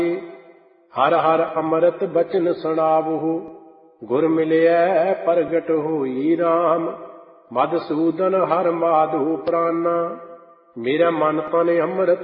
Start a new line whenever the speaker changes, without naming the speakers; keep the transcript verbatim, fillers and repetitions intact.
हर हर अमृत बचन सुनावहु, गुर मिलियै प्रगट होई राम। मधुसूदन हर माधो प्राणा, मेरा मन तन अमृत